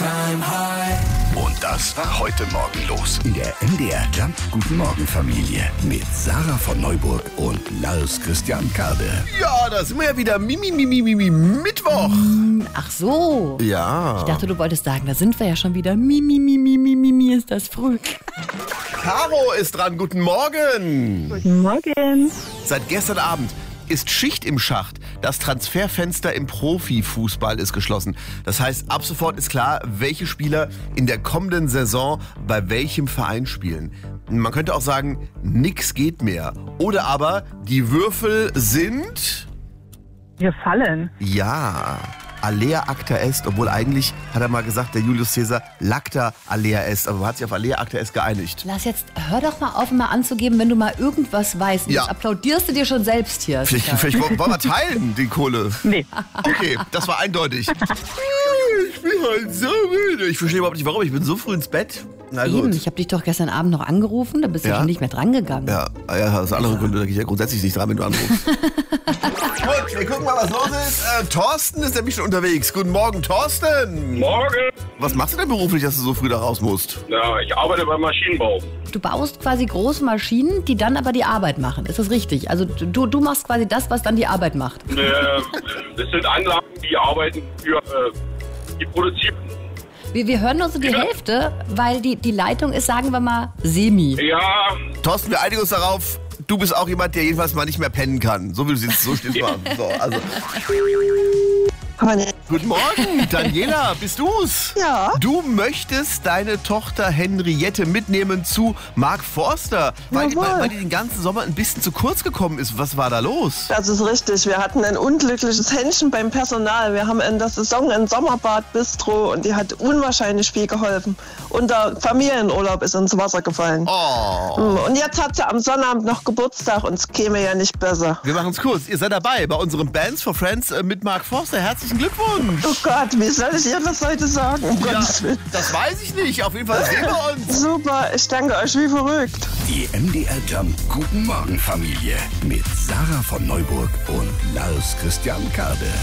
Und das war heute Morgen los in der MDR Jump Guten Morgen Familie mit Sarah von Neuburg und Lars Christian Kade. Ja, da sind wir ja wieder Mittwoch. Ach so. Ja. Ich dachte, du wolltest sagen, da sind wir ja schon wieder. Mi, ist das früh. Caro ist dran. Guten Morgen. Guten Morgen. Seit gestern Abend ist Schicht im Schacht. Das Transferfenster im Profifußball ist geschlossen. Das heißt, ab sofort ist klar, welche Spieler in der kommenden Saison bei welchem Verein spielen. Man könnte auch sagen, nix geht mehr. Oder aber, die Würfel sind... Wir fallen. Ja, alea acta est, obwohl eigentlich hat er mal gesagt, der Julius Caesar, lacta alea est, aber man hat sich auf alea acta est geeinigt. Lass jetzt, hör doch mal auf, mal anzugeben, wenn du mal irgendwas weißt. Ja. Jetzt applaudierst du dir schon selbst hier. Vielleicht wollen wir teilen, die Kohle. Nee. Okay, das war eindeutig. Ich bin halt so müde. Ich verstehe überhaupt nicht, warum. Ich bin so früh ins Bett. Na gut. Eben, ich habe dich doch gestern Abend noch angerufen, da bist du Ja? schon nicht mehr drangegangen. Ja, aus anderen Gründen, da gehe ich ja grundsätzlich nicht dran, wenn du anrufst. Gut, wir gucken mal, was los ist. Thorsten ist nämlich schon unterwegs. Guten Morgen, Thorsten. Morgen. Was machst du denn beruflich, dass du so früh da raus musst? Ja, ich arbeite beim Maschinenbau. Du baust quasi große Maschinen, die dann aber die Arbeit machen. Ist das richtig? Also du machst quasi das, was dann die Arbeit macht. Das sind Anlagen, die arbeiten für die produzieren. Wir hören nur so die Hälfte, weil die Leitung ist, sagen wir mal, semi. Ja, Thorsten, wir einigen uns darauf, du bist auch jemand, der jedenfalls mal nicht mehr pennen kann. So wie du siehst, so steht's mal. So, also. Guten Morgen, Daniela, bist du's? Ja. Du möchtest deine Tochter Henriette mitnehmen zu Mark Forster, weil die den ganzen Sommer ein bisschen zu kurz gekommen ist. Was war da los? Das ist richtig. Wir hatten ein unglückliches Händchen beim Personal. Wir haben in der Saison ein Sommerbad-Bistro und die hat unwahrscheinlich viel geholfen. Und der Familienurlaub ist ins Wasser gefallen. Oh. Und jetzt hat sie am Sonnabend noch Geburtstag und es käme ja nicht besser. Wir machen's kurz. Ihr seid dabei bei unserem Bands for Friends mit Mark Forster. Herzlichen Glückwunsch. Oh Gott, wie soll ich ihr das heute sagen? Um Gottes Willen. Das weiß ich nicht. Auf jeden Fall sehen wir uns. Super, ich danke euch wie verrückt. Die MDR Jump Guten Morgen Familie mit Sarah von Neuburg und Lars Christian Kade.